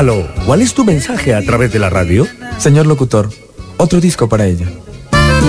Aló, ¿cuál es tu mensaje a través de la radio? Señor locutor, otro disco para ella.